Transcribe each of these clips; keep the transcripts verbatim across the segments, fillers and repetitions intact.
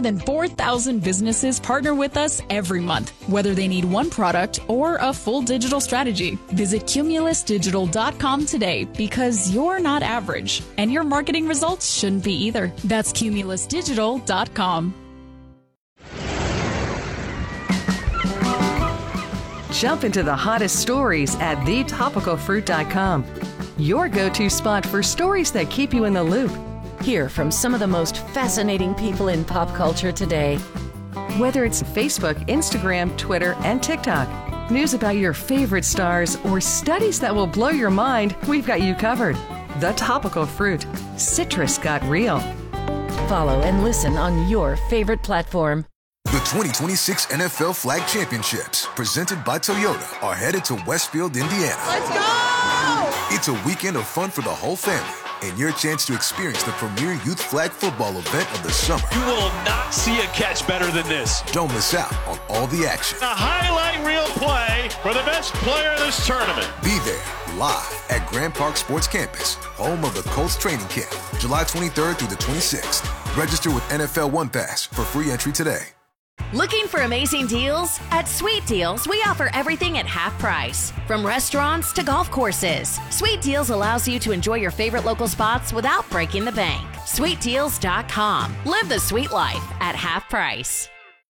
than four thousand businesses partner with us every month, whether they need one product or a full digital strategy. Visit cumulus digital dot com today because you're not average, and your marketing results shouldn't be either. That's cumulus digital dot com. Jump into the hottest stories at the topical fruit dot com. Your go-to spot for stories that keep you in the loop. Hear from some of the most fascinating people in pop culture today. Whether it's Facebook, Instagram, Twitter, and TikTok, news about your favorite stars, or studies that will blow your mind, we've got you covered. The Topical Fruit. Citrus got real. Follow and listen on your favorite platform. The twenty twenty-six N F L Flag Championships, presented by Toyota, are headed to Westfield, Indiana. Let's go! It's a weekend of fun for the whole family, and your chance to experience the premier youth flag football event of the summer. You will not see a catch better than this. Don't miss out on all the action. A highlight reel play for the best player in this tournament. Be there, live at Grand Park Sports Campus, home of the Colts training camp, July twenty-third through the twenty-sixth. Register with N F L One Pass for free entry today. Looking for amazing deals? At Sweet Deals, we offer everything at half price. From restaurants to golf courses, Sweet Deals allows you to enjoy your favorite local spots without breaking the bank. sweet deals dot com. Live the sweet life at half price.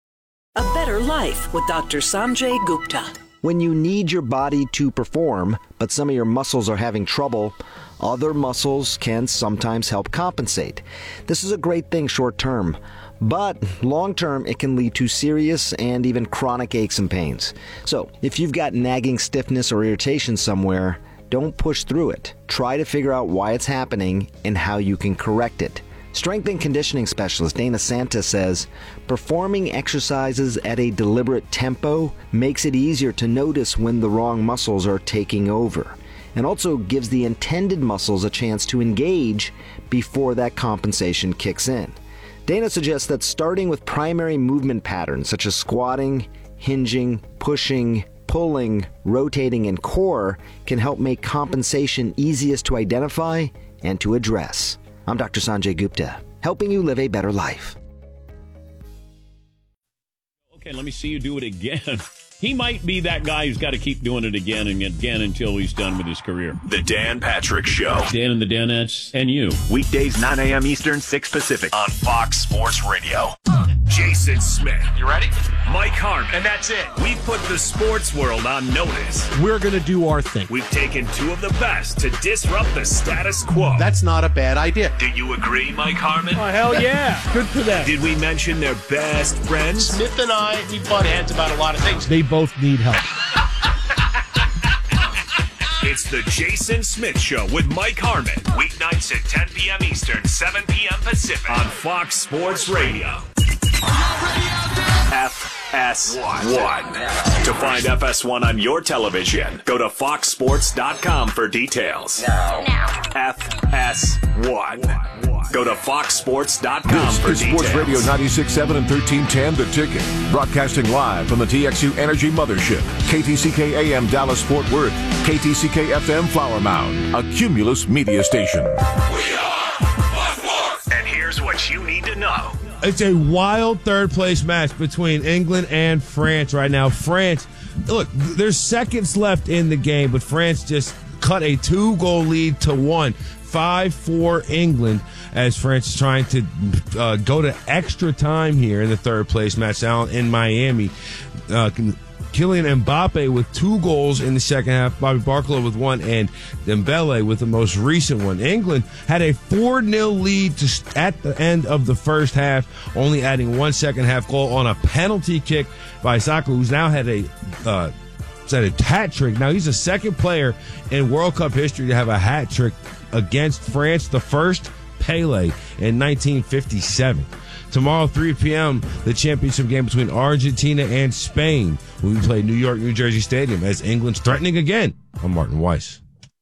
A better life with Doctor Sanjay Gupta. When you need your body to perform, but some of your muscles are having trouble, other muscles can sometimes help compensate. This is a great thing short term. But long-term, it can lead to serious and even chronic aches and pains. So if you've got nagging stiffness or irritation somewhere, don't push through it. Try to figure out why it's happening and how you can correct it. Strength and conditioning specialist Dana Santa says, performing exercises at a deliberate tempo makes it easier to notice when the wrong muscles are taking over, and also gives the intended muscles a chance to engage before that compensation kicks in. Dana suggests that starting with primary movement patterns such as squatting, hinging, pushing, pulling, rotating, and core can help make compensation easiest to identify and to address. I'm Doctor Sanjay Gupta, helping you live a better life. Okay, let me see you do it again. He might be that guy who's got to keep doing it again and again until he's done with his career. The Dan Patrick Show. Dan and the Danettes and you. Weekdays, nine a.m. Eastern, six Pacific. On Fox Sports Radio. Jason Smith. You ready? Mike Harmon. And that's it. We put the sports world on notice. We're going to do our thing. We've taken two of the best to disrupt the status quo. That's not a bad idea. Do you agree, Mike Harmon? Oh, hell yeah. Good for them. Did we mention their best friends? Smith and I, we butt heads about a lot of things. They both need help. It's the Jason Smith Show with Mike Harmon. Weeknights at ten p.m. Eastern, seven p.m. Pacific. On Fox Sports Radio. F S one. To find F S one on your television, go to fox sports dot com for details. Now. F S one. Go to fox sports dot com for This is details. Sports Radio ninety-six point seven and thirteen ten The Ticket. Broadcasting live from the T X U Energy Mothership. K T C K A M Dallas Fort Worth. K T C K F M Flower Mound. A Cumulus media station. We are Buffalo. And here's what you need to know. It's a wild third-place match between England and France right now. France, look, there's seconds left in the game, but France just cut a two-goal lead to one. five four England as France is trying to uh, go to extra time here in the third-place match down in Miami. Uh, Kylian Mbappe with two goals in the second half, Bobby Barcola with one, and Dembele with the most recent one. England had a four nil lead to, at the end of the first half, only adding one second half goal on a penalty kick by Saka, who's now had a uh, had a hat trick. Now he's the second player in World Cup history to have a hat trick against France, the first Pele in nineteen fifty-seven. Tomorrow, three p.m., the championship game between Argentina and Spain will be played New York, New Jersey Stadium as England's threatening again. I'm Martin Weiss.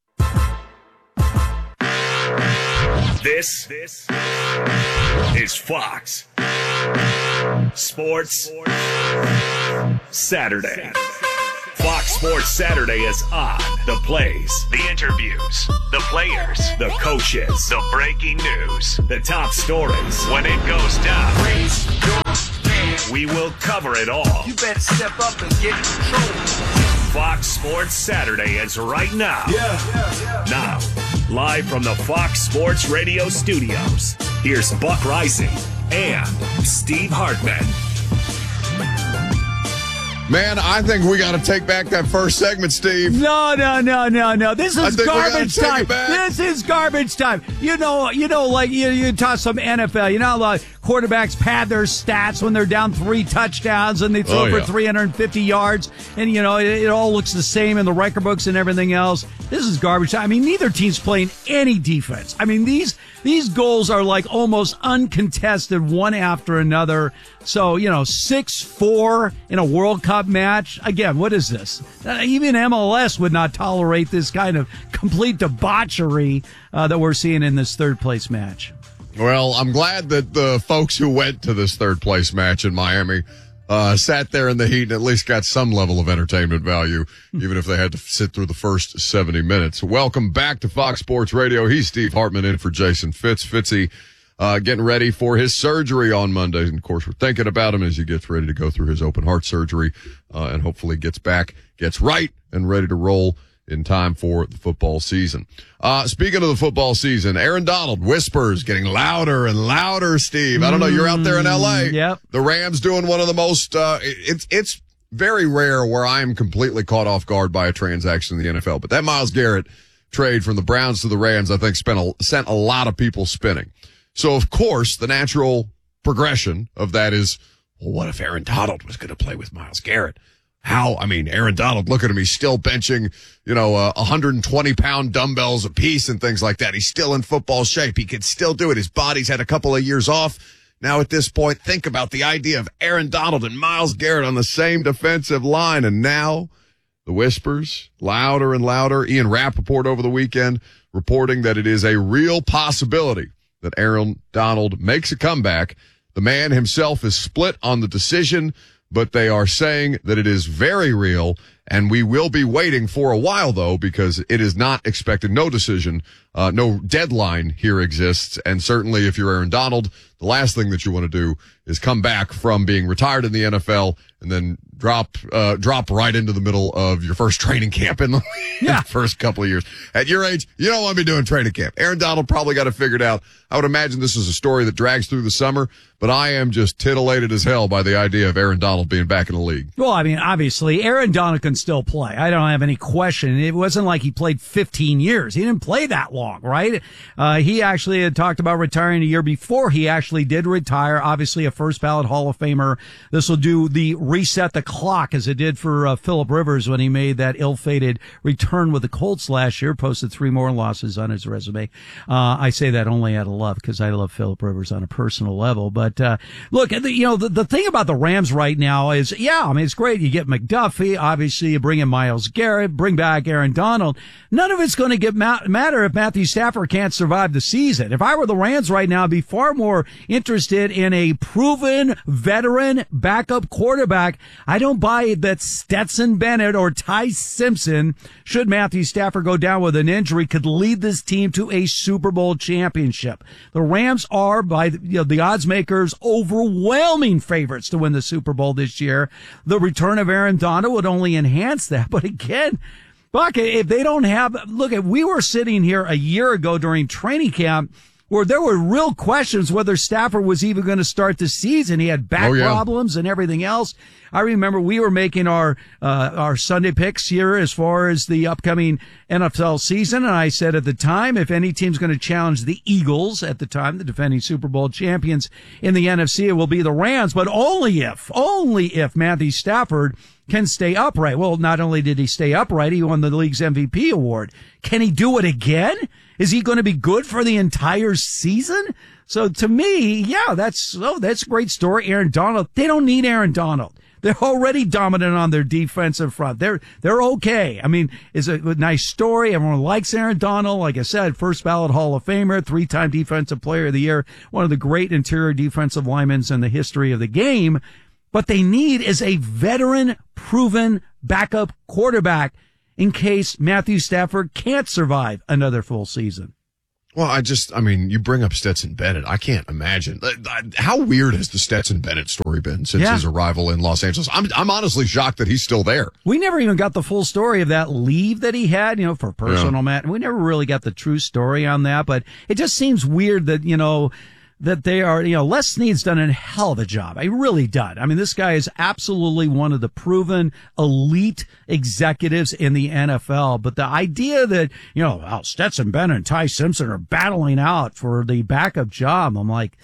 This, this is Fox Sports Saturday. Fox Sports Saturday is on. The plays, the interviews, the players, the coaches, the breaking news, the top stories when it goes down. cover it all. You better step up and get in control. Fox Sports Saturday is right now. Yeah, yeah, yeah. Now, live from the Fox Sports Radio studios, here's Buck Rising and Steve Hartman. Man, I think we got to take back that first segment, Steve. No, no, no, no, no. This is garbage time. This This is garbage time. You know, you know, like you, you talk some N F L. You know, like quarterbacks pad their stats when they're down three touchdowns and they throw Oh, for yeah. three hundred fifty yards, and you know, it, it all looks the same in the record books and everything else. This is garbage time. I mean, neither team's playing any defense. I mean, these these goals are like almost uncontested, one after another. So, you know, six four in a World Cup match. Again, what is this? Uh, even M L S would not tolerate this kind of complete debauchery uh, that we're seeing in this third place match. Well, I'm glad that the folks who went to this third place match in Miami uh, sat there in the heat and at least got some level of entertainment value, even if they had to sit through the first seventy minutes. Welcome back to Fox Sports Radio. He's Steve Hartman in for Jason Fitz. Fitzy uh, getting ready for his surgery on Monday. And, of course, we're thinking about him as he gets ready to go through his open heart surgery uh, and hopefully gets back, gets right, and ready to roll in time for the football season. Uh, speaking of the football season, Aaron Donald whispers getting louder and louder, Steve. I don't know. You're out there in L A. Yep. The Rams doing one of the most, uh, it's, it's very rare where I am completely caught off guard by a transaction in the N F L, but that Myles Garrett trade from the Browns to the Rams, I think spent a, sent a lot of people spinning. So of course, the natural progression of that is, well, what if Aaron Donald was going to play with Myles Garrett? How, I mean, Aaron Donald, look at him. He's still benching, you know, uh, one hundred twenty pound dumbbells a piece and things like that. He's still in football shape. He can still do it. His body's had a couple of years off. Now at this point, think about the idea of Aaron Donald and Myles Garrett on the same defensive line. And now the whispers louder and louder. Ian Rappaport over the weekend reporting that it is a real possibility that Aaron Donald makes a comeback. The man himself is split on the decision, but they are saying that it is very real, and we will be waiting for a while, though, because it is not expected. No decision, uh, no deadline here exists, and certainly if you're Aaron Donald, the last thing that you want to do is come back from being retired in the N F L and then drop uh drop right into the middle of your first training camp in the, in the first couple of years. At your age, you don't want to be doing training camp. Aaron Donald probably got it figured out. I would imagine this is a story that drags through the summer, but I am just titillated as hell by the idea of Aaron Donald being back in the league. Well, I mean, obviously, Aaron Donald can still play. I don't have any question. It wasn't like he played fifteen years. He didn't play that long, right? Uh, he actually had talked about retiring a year before he actually did retire. Obviously, a first ballot Hall of Famer. This will do the reset the clock as it did for uh, Phillip Rivers when he made that ill-fated return with the Colts last year, posted three more losses on his resume. Uh, I say that only out of love because I love Phillip Rivers on a personal level. But, uh, look, you know, the, the thing about the Rams right now is, yeah, I mean, it's great. You get McDuffie. Obviously, you bring in Myles Garrett, bring back Aaron Donald. None of it's going to get ma- matter if Matthew Stafford can't survive the season. If I were the Rams right now, I'd be far more interested in a proven veteran backup quarterback. I don't buy that Stetson Bennett or Ty Simpson, should Matthew Stafford go down with an injury, could lead this team to a Super Bowl championship. The Rams are, by the, you know, the odds makers, overwhelming favorites to win the Super Bowl this year. The return of Aaron Donald would only enhance that. But again, Buck, if they don't have, look, if we were sitting here a year ago during training camp where there were real questions whether Stafford was even going to start the season. He had back oh, yeah. problems and everything else. I remember we were making our uh, our Sunday picks here as far as the upcoming N F L season, and I said at the time, if any team's going to challenge the Eagles, at the time the defending Super Bowl champions in the N F C, it will be the Rams, but only if, only if Matthew Stafford can stay upright. Well, not only did he stay upright, he won the league's M V P award. Can he do it again? Is he going to be good for the entire season? So to me, yeah, that's, oh, that's a great story. Aaron Donald, they don't need Aaron Donald. They're already dominant on their defensive front. They're, they're okay. I mean, it's a nice story. Everyone likes Aaron Donald. Like I said, first ballot Hall of Famer, three-time defensive player of the year, one of the great interior defensive linemen in the history of the game. What they need is a veteran, proven backup quarterback in case Matthew Stafford can't survive another full season. Well, I just, I mean, you bring up Stetson Bennett. I can't imagine. How weird has the Stetson Bennett story been since Yeah. his arrival in Los Angeles? I'm, I'm honestly shocked that he's still there. We never even got the full story of that leave that he had, you know, for personal Yeah. matter. We never really got the true story on that, but it just seems weird that, you know, that they are, you know, Les Snead's done a hell of a job. He really done. I mean, this guy is absolutely one of the proven elite executives in the N F L. But the idea that, you know, well, Stetson Bennett and Ty Simpson are battling out for the backup job, I'm like,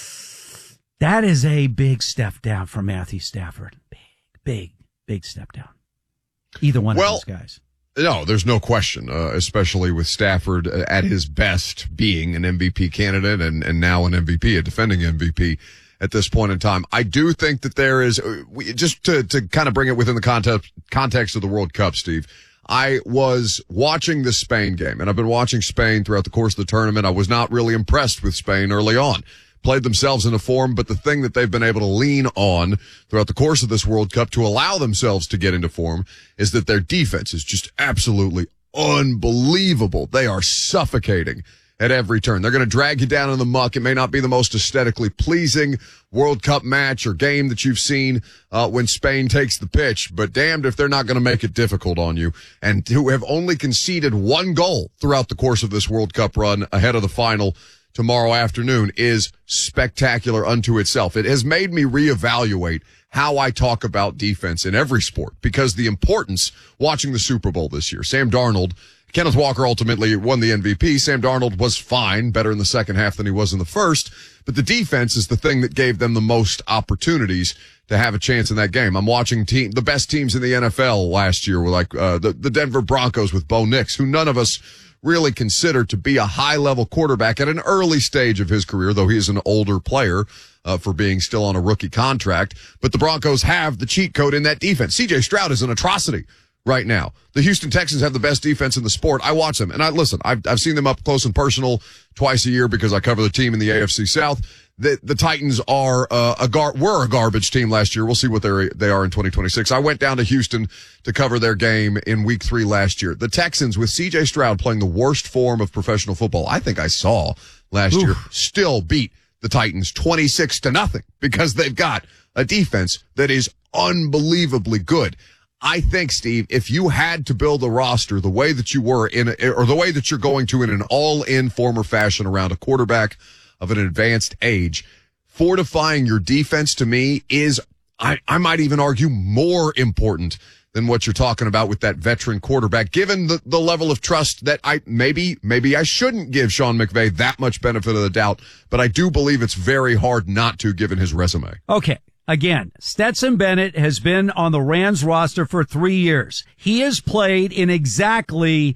that is a big step down from Matthew Stafford. Big, big, big step down. Either one Well, of those guys. No, there's no question, uh, especially with Stafford at his best being an M V P candidate and, and now an M V P, a defending M V P at this point in time. I do think that there is, uh, we, just to, to kind of bring it within the context, context of the World Cup, Steve, I was watching the Spain game, and I've been watching Spain throughout the course of the tournament. I was not really impressed with Spain early on. Played themselves into form, but the thing that they've been able to lean on throughout the course of this World Cup to allow themselves to get into form is that their defense is just absolutely unbelievable. They are suffocating at every turn. They're going to drag you down in the muck. It may not be the most aesthetically pleasing World Cup match or game that you've seen uh, when Spain takes the pitch, but damned if they're not going to make it difficult on you. And who have only conceded one goal throughout the course of this World Cup run ahead of the final tomorrow afternoon is spectacular unto itself. It has made me reevaluate how I talk about defense in every sport, because the importance watching the Super Bowl this year. Sam Darnold, Kenneth Walker ultimately won the M V P. Sam Darnold was fine, better in the second half than he was in the first, but the defense is the thing that gave them the most opportunities to have a chance in that game. I'm watching team, the best teams in the N F L last year were like, uh, the, the Denver Broncos with Bo Nix, who none of us really considered to be a high-level quarterback at an early stage of his career, though he is an older player uh, for being still on a rookie contract. But the Broncos have the cheat code in that defense. C J Stroud is an atrocity right now. The Houston Texans have the best defense in the sport. I watch them, and I listen, I've, I've seen them up close and personal twice a year because I cover the team in the A F C South. The, the Titans are uh, a gar- were a garbage team last year. We'll see what they they are in twenty twenty-six. I went down to Houston to cover their game in week three last year. The Texans, with C J Stroud playing the worst form of professional football I think I saw last Oof. year, still beat the Titans twenty-six to nothing because they've got a defense that is unbelievably good. I think, Steve, if you had to build a roster the way that you were in, a, or the way that you're going to in an all-in form or fashion around a quarterback of an advanced age, fortifying your defense to me is, I, I might even argue, more important than what you're talking about with that veteran quarterback, given the, the level of trust that I maybe, maybe I shouldn't give Sean McVay that much benefit of the doubt, but I do believe it's very hard not to given his resume. Okay. Again, Stetson Bennett has been on the Rams roster for three years. He has played in exactly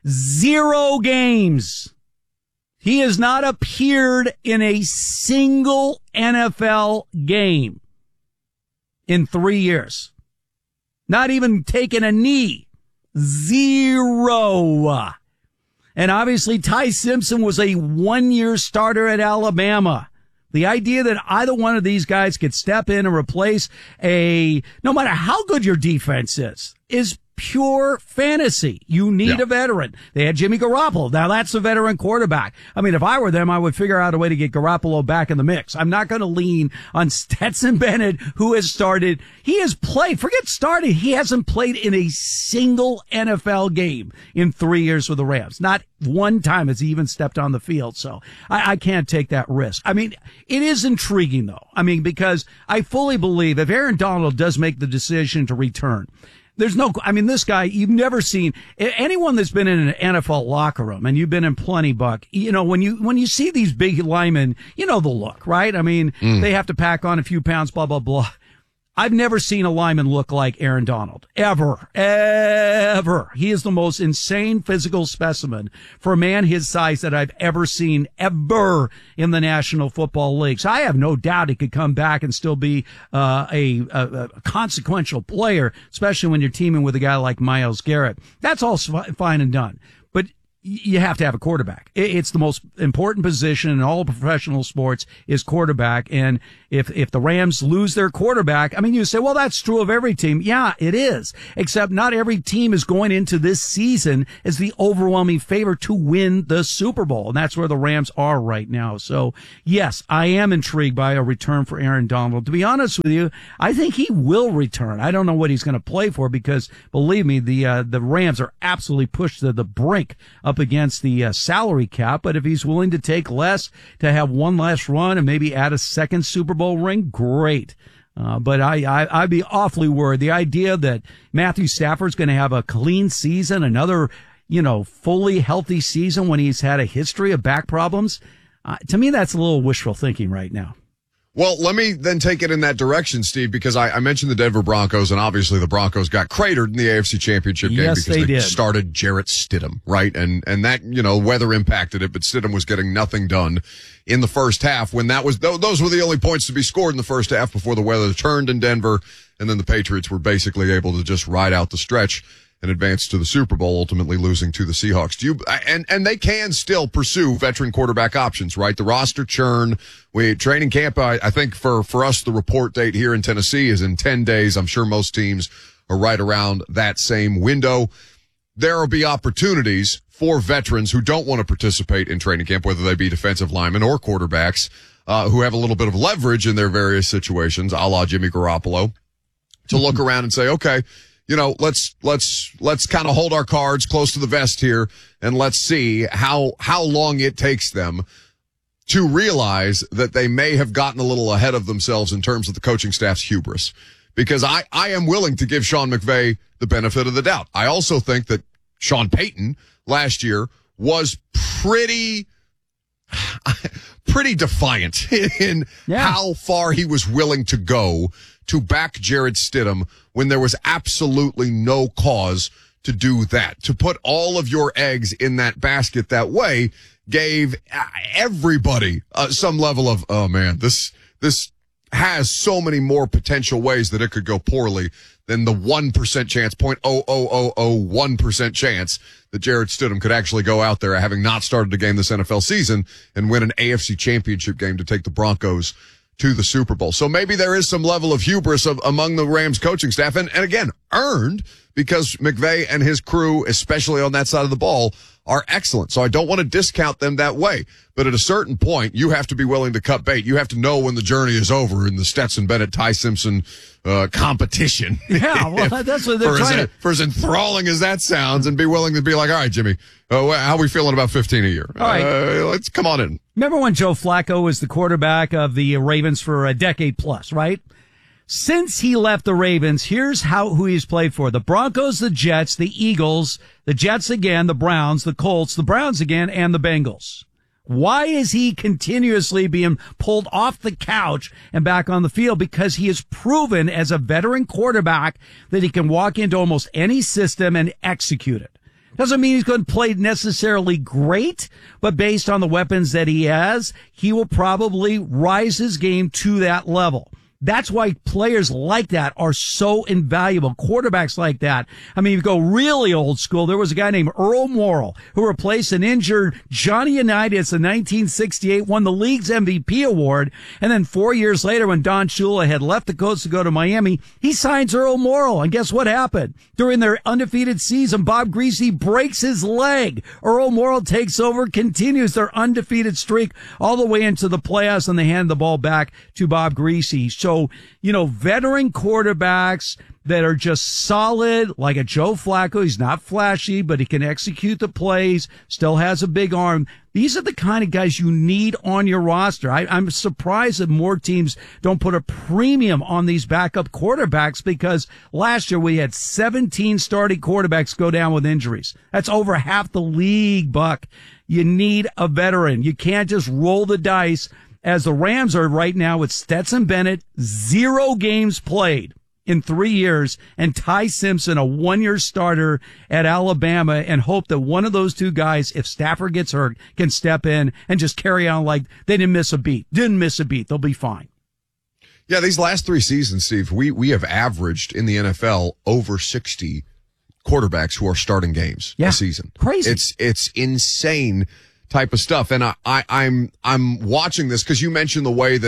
zero games. He has not appeared in a single N F L game in three years. Not even taken a knee. Zero. And obviously Ty Simpson was a one-year starter at Alabama. The idea that either one of these guys could step in and replace a, no matter how good your defense is, is pure fantasy. You need yeah. a veteran. They had Jimmy Garoppolo. Now that's a veteran quarterback. I mean, if I were them, I would figure out a way to get Garoppolo back in the mix. I'm not going to lean on Stetson Bennett, who has started. He has played. Forget started. He hasn't played in a single N F L game in three years with the Rams. Not one time has he even stepped on the field. So I, I can't take that risk. I mean, it is intriguing though. I mean, because I fully believe if Aaron Donald does make the decision to return, there's no, I mean, this guy, you've never seen anyone that's been in an N F L locker room, and you've been in plenty, Buck, you know, when you, when you see these big linemen, you know the look, right? I mean, mm. they have to pack on a few pounds, blah, blah, blah. I've never seen a lineman look like Aaron Donald. Ever. Ever. He is the most insane physical specimen for a man his size that I've ever seen ever in the National Football League. So I have no doubt he could come back and still be uh, a, a, a consequential player, especially when you're teaming with a guy like Myles Garrett. That's all fine and done. But you have to have a quarterback. It's the most important position in all professional sports is quarterback. And if if the Rams lose their quarterback, I mean, you say, well, that's true of every team. Yeah, it is. Except not every team is going into this season as the overwhelming favorite to win the Super Bowl. And that's where the Rams are right now. So, yes, I am intrigued by a return for Aaron Donald. To be honest with you, I think he will return. I don't know what he's going to play for because, believe me, the uh, the Rams are absolutely pushed to the brink up against the uh, salary cap. But if he's willing to take less to have one last run and maybe add a second Super Bowl ring, great. Uh, but I, I, I'd be awfully worried. The idea that Matthew Stafford's going to have a clean season, another, you know, fully healthy season when he's had a history of back problems, uh, to me, that's a little wishful thinking right now. Well, let me then take it in that direction, Steve, because I, I mentioned the Denver Broncos, and obviously the Broncos got cratered in the A F C Championship game yes, because they, they did. started Jarrett Stidham, right? And and that, you know, weather impacted it, but Stidham was getting nothing done in the first half when that was, those were the only points to be scored in the first half before the weather turned in Denver, and then the Patriots were basically able to just ride out the stretch and advance to the Super Bowl, ultimately losing to the Seahawks. Do you, and, and they can still pursue veteran quarterback options, right? The roster churn, we, training camp, I, I think for, for us, the report date here in Tennessee is in ten days. I'm sure most teams are right around that same window. There will be opportunities for veterans who don't want to participate in training camp, whether they be defensive linemen or quarterbacks, uh, who have a little bit of leverage in their various situations, a la Jimmy Garoppolo, to look around and say, okay, you know, let's, let's, let's kind of hold our cards close to the vest here and let's see how, how long it takes them to realize that they may have gotten a little ahead of themselves in terms of the coaching staff's hubris. Because I, I am willing to give Sean McVay the benefit of the doubt. I also think that Sean Payton last year was pretty, pretty defiant in yeah. how far he was willing to go to back Jarrett Stidham when there was absolutely no cause to do that. To put all of your eggs in that basket that way gave everybody uh, some level of, oh man, this, this has so many more potential ways that it could go poorly than the one percent chance, zero point zero zero zero zero one percent chance that Jarrett Stidham could actually go out there having not started a game this N F L season and win an A F C championship game to take the Broncos to the Super Bowl. So maybe there is some level of hubris of, among the Rams coaching staff, and, and again, earned, because McVay and his crew, especially on that side of the ball, are excellent. So I don't want to discount them that way. But at a certain point, you have to be willing to cut bait. You have to know when the journey is over in the Stetson Bennett, Ty Simpson uh, competition. Yeah, well, if, that's what they're for trying as, to... For as enthralling as that sounds, and be willing to be like, all right, Jimmy, uh, how are we feeling about fifteen a year? All right. Uh, let's come on in. Remember when Joe Flacco was the quarterback of the Ravens for a decade plus, right? Since he left the Ravens, here's how who he's played for. The Broncos, the Jets, the Eagles, the Jets again, the Browns, the Colts, the Browns again, and the Bengals. Why is he continuously being pulled off the couch and back on the field? Because he has proven as a veteran quarterback that he can walk into almost any system and execute it. Doesn't mean he's going to play necessarily great, but based on the weapons that he has, he will probably rise his game to that level. That's why players like that are so invaluable. Quarterbacks like that. I mean, if you go really old school, there was a guy named Earl Morrall who replaced an injured Johnny Unitas in nineteen sixty-eight, won the league's M V P award. And then four years later, when Don Shula had left the Colts to go to Miami, he signs Earl Morrall. And guess what happened? During their undefeated season, Bob Greasy breaks his leg. Earl Morrall takes over, continues their undefeated streak all the way into the playoffs, and they hand the ball back to Bob Greasy. So So, you know, veteran quarterbacks that are just solid, like a Joe Flacco. He's not flashy, but he can execute the plays, still has a big arm. These are the kind of guys you need on your roster. I, I'm surprised that more teams don't put a premium on these backup quarterbacks, because last year we had seventeen starting quarterbacks go down with injuries. That's over half the league, Buck. You need a veteran. You can't just roll the dice, as the Rams are right now with Stetson Bennett, zero games played in three years, and Ty Simpson, a one-year starter at Alabama, and hope that one of those two guys, if Stafford gets hurt, can step in and just carry on like they didn't miss a beat. Didn't miss a beat. They'll be fine. Yeah, these last three seasons, Steve, we, we have averaged in the N F L over sixty quarterbacks who are starting games yeah, a season. Crazy. It's, it's insane type of stuff. And I, I, I'm, I'm watching this because you mentioned the way that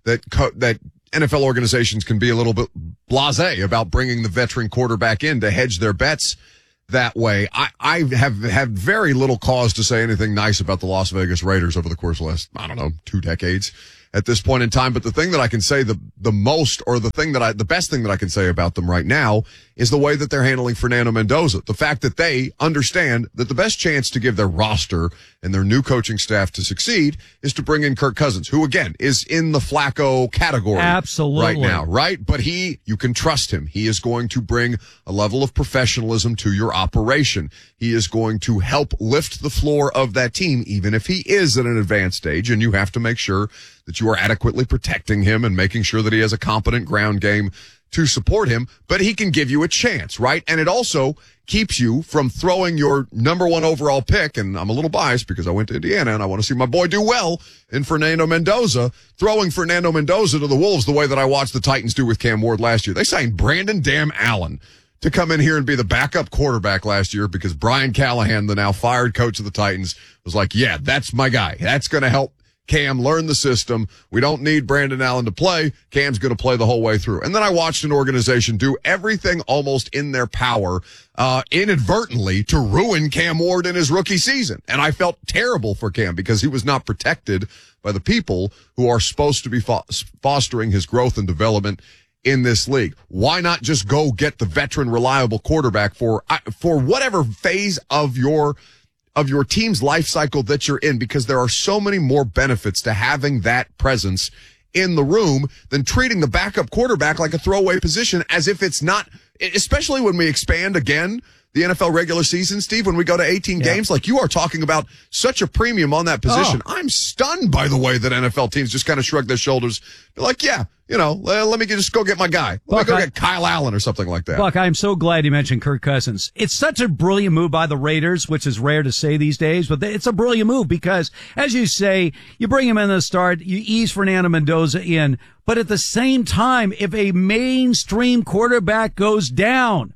that co- that N F L organizations can be a little bit blasé about bringing the veteran quarterback in to hedge their bets that way. I, I have had very little cause to say anything nice about the Las Vegas Raiders over the course of the last, I don't know, two decades at this point in time. But the thing that I can say the, the most, or the thing that I, the best thing that I can say about them right now is the way that they're handling Fernando Mendoza. The fact that they understand that the best chance to give their roster and their new coaching staff to succeed is to bring in Kirk Cousins, who again is in the Flacco category Absolutely. right now, right? But he, you can trust him. He is going to bring a level of professionalism to your operation. He is going to help lift the floor of that team, even if he is at an advanced stage, and you have to make sure that you are adequately protecting him and making sure that he has a competent ground game to support him, but he can give you a chance, right? And it also keeps you from throwing your number one overall pick, and I'm a little biased because I went to Indiana and I want to see my boy do well in Fernando Mendoza, throwing Fernando Mendoza to the Wolves the way that I watched the Titans do with Cam Ward last year. They signed Brandon Damn Allen to come in here and be the backup quarterback last year because Brian Callahan, the now fired coach of the Titans, was like, yeah, that's my guy. That's going to help Cam learn the system. We don't need Brandon Allen to play. Cam's going to play the whole way through. And then I watched an organization do everything almost in their power, uh, inadvertently to ruin Cam Ward in his rookie season. And I felt terrible for Cam because he was not protected by the people who are supposed to be fo- fostering his growth and development in this league. Why not just go get the veteran, reliable quarterback for, for whatever phase of your of your team's life cycle that you're in, because there are so many more benefits to having that presence in the room than treating the backup quarterback like a throwaway position as if it's not, especially when we expand again the N F L regular season, Steve, when we go to eighteen yeah. games, like you are talking about such a premium on that position. Oh. I'm stunned by the way that N F L teams just kind of shrug their shoulders. They're like, yeah, you know, let me just go get my guy. Let Buck, me go I, get Kyle Allen or something like that. Buck, I'm so glad you mentioned Kirk Cousins. It's such a brilliant move by the Raiders, which is rare to say these days, but it's a brilliant move because, as you say, you bring him in the start, you ease Fernando Mendoza in, but at the same time, if a mainstream quarterback goes down,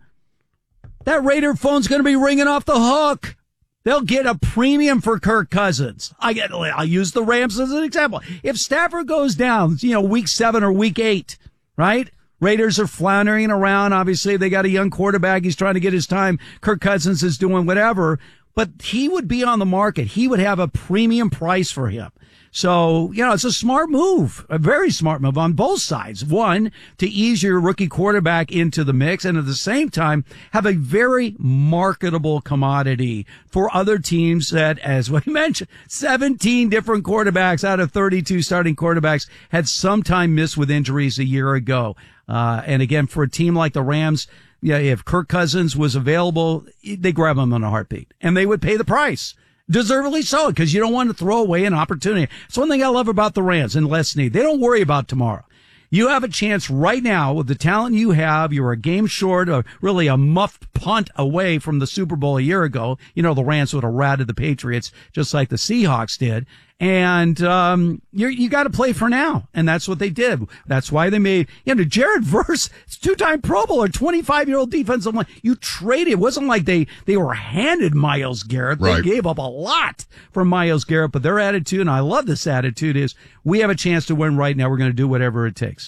that Raider phone's going to be ringing off the hook. They'll get a premium for Kirk Cousins. I get, I'll use the Rams as an example. If Stafford goes down, you know, week seven or week eight, right? Raiders are floundering around. Obviously, they got a young quarterback. He's trying to get his time. Kirk Cousins is doing whatever, but he would be on the market. He would have a premium price for him. So, you know, it's a smart move, a very smart move on both sides. One, to ease your rookie quarterback into the mix, and at the same time, have a very marketable commodity for other teams that, as we mentioned, seventeen different quarterbacks out of thirty-two starting quarterbacks had sometime missed with injuries a year ago. Uh, and again, for a team like the Rams, yeah, if Kirk Cousins was available, they grab him in a heartbeat, and they would pay the price. Deservedly so, because you don't want to throw away an opportunity. It's one thing I love about the Rams and Les Snead. They don't worry about tomorrow. You have a chance right now with the talent you have. You're a game short, or really a muffed punt away from the Super Bowl a year ago. You know, the Rams would have ratted the Patriots just like the Seahawks did. And, um, you're, you got to play for now. And that's what they did. That's why they made, you know, Jared Verse, two-time Pro Bowler, twenty-five year old defensive line. You traded. It wasn't like they, they were handed Myles Garrett. They right. gave up a lot for Myles Garrett, but their attitude, and I love this attitude, is we have a chance to win right now. We're going to do whatever it takes.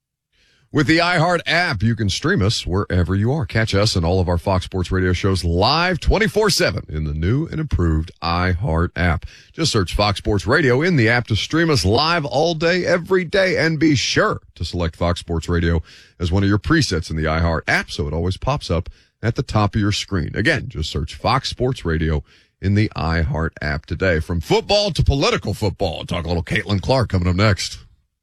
With the iHeart app, you can stream us wherever you are. Catch us and all of our Fox Sports Radio shows live twenty-four seven in the new and improved iHeart app. Just search Fox Sports Radio in the app to stream us live all day, every day, and be sure to select Fox Sports Radio as one of your presets in the iHeart app so it always pops up at the top of your screen. Again, just search Fox Sports Radio in the iHeart app today. From football to political football. Talk a little Caitlin Clark coming up next.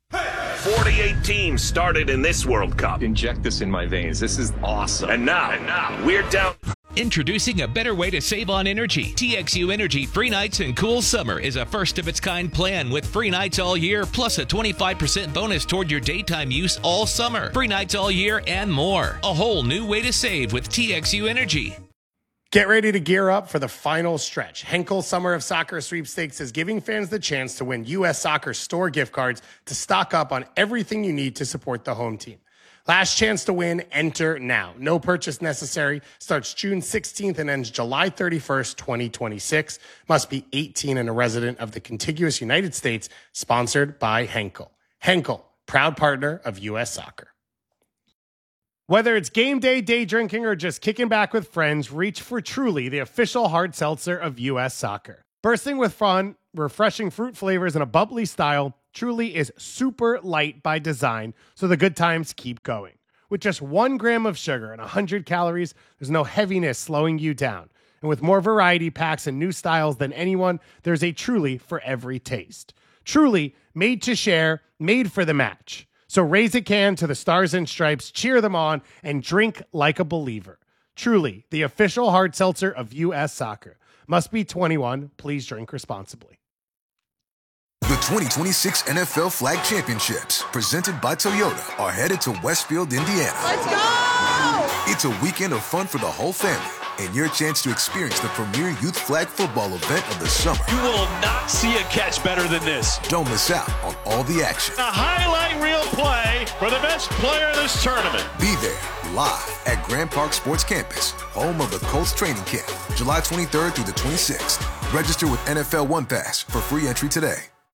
forty-eight teams started in this World Cup. Inject this in my veins. This is awesome. And now, and now we're down. Introducing a better way to save on energy. T X U Energy Free Nights and Cool Summer is a first-of-its-kind plan with free nights all year, plus a twenty-five percent bonus toward your daytime use all summer. Free nights all year and more. A whole new way to save with T X U Energy. Get ready to gear up for the final stretch. Henkel Summer of Soccer Sweepstakes is giving fans the chance to win U S Soccer store gift cards to stock up on everything you need to support the home team. Last chance to win, enter now. No purchase necessary. Starts June sixteenth and ends July thirty-first, twenty twenty-six. Must be eighteen and a resident of the contiguous United States. Sponsored by Henkel. Henkel, proud partner of U S Soccer. Whether it's game day, day drinking, or just kicking back with friends, reach for Truly, the official hard seltzer of U S Soccer. Bursting with fun, refreshing fruit flavors, and a bubbly style, Truly is super light by design, so the good times keep going. With just one gram of sugar and one hundred calories, there's no heaviness slowing you down. And with more variety packs and new styles than anyone, there's a Truly for every taste. Truly, made to share, made for the match. So raise a can to the Stars and Stripes, cheer them on, and drink like a believer. Truly, the official hard seltzer of U S Soccer. Must be twenty-one. Please drink responsibly. The twenty twenty-six N F L Flag Championships, presented by Toyota, are headed to Westfield, Indiana. Let's go! It's a weekend of fun for the whole family and your chance to experience the premier youth flag football event of the summer. You will not see a catch better than this. Don't miss out on all the action. A highlight reel play for the best player of this tournament. Be there live at Grand Park Sports Campus, home of the Colts training camp, July twenty-third through the twenty-sixth. Register with N F L One Pass for free entry today.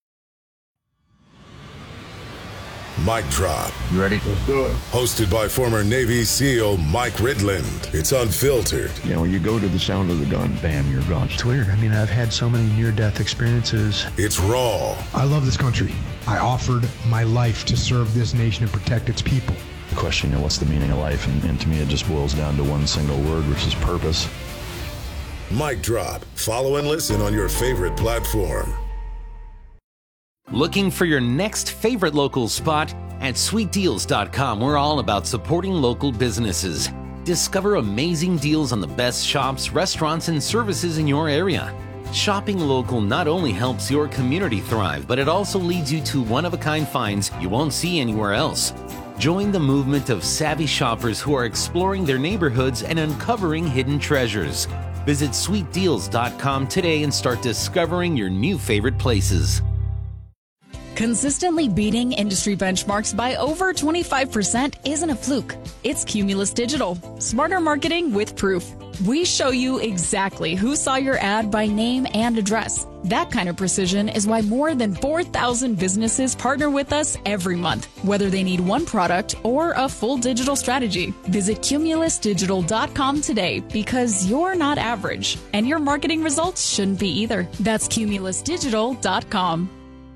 Mic Drop. You ready? Let's do it. Hosted by former Navy SEAL Mike Ridland. It's unfiltered. You know, when you go to the sound of the gun, bam, you're gone. It's weird. I mean, I've had so many near-death experiences. It's raw. I love this country. I offered my life to serve this nation and protect its people. The question, you know, what's the meaning of life? And, and to me, it just boils down to one single word, which is purpose. Mic Drop. Follow and listen on your favorite platform. Looking for your next favorite local spot? At sweet deals dot com, we're all about supporting local businesses. Discover amazing deals on the best shops, restaurants, and services in your area. Shopping local not only helps your community thrive, but it also leads you to one-of-a-kind finds you won't see anywhere else. Join the movement of savvy shoppers who are exploring their neighborhoods and uncovering hidden treasures. Visit sweet deals dot com today and start discovering your new favorite places. Consistently beating industry benchmarks by over twenty-five percent isn't a fluke. It's Cumulus Digital. Smarter marketing with proof. We show you exactly who saw your ad by name and address. That kind of precision is why more than four thousand businesses partner with us every month, whether they need one product or a full digital strategy. Visit Cumulus Digital dot com today because you're not average, and your marketing results shouldn't be either. That's Cumulus Digital dot com.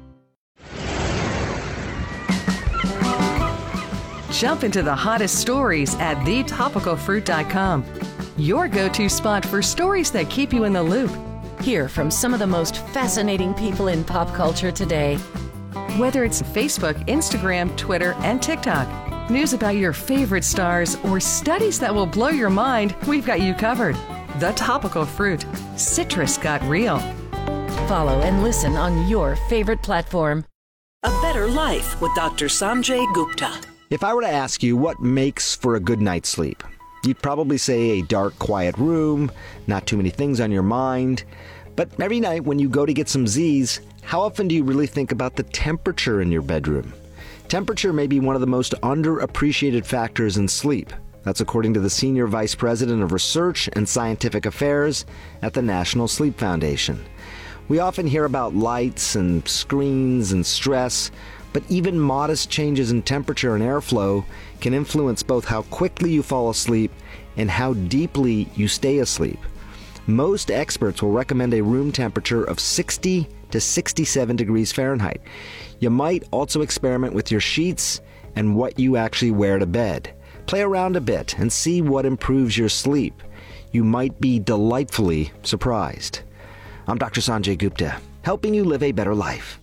Jump into the hottest stories at the topical fruit dot com. Your go-to spot for stories that keep you in the loop. Hear from some of the most fascinating people in pop culture today. Whether it's Facebook, Instagram, Twitter, and TikTok, news about your favorite stars, or studies that will blow your mind, we've got you covered. The Topical Fruit. Citrus got real. Follow and listen on your favorite platform. A Better Life with Doctor Sanjay Gupta. If I were to ask you what makes for a good night's sleep, you'd probably say a dark, quiet room, not too many things on your mind. But every night when you go to get some Z's, how often do you really think about the temperature in your bedroom? Temperature may be one of the most underappreciated factors in sleep. That's according to the Senior Vice President of Research and Scientific Affairs at the National Sleep Foundation. We often hear about lights and screens and stress, but even modest changes in temperature and airflow can influence both how quickly you fall asleep and how deeply you stay asleep. Most experts will recommend a room temperature of sixty to sixty-seven degrees Fahrenheit. You might also experiment with your sheets and what you actually wear to bed. Play around a bit and see what improves your sleep. You might be delightfully surprised. I'm Doctor Sanjay Gupta, helping you live a better life.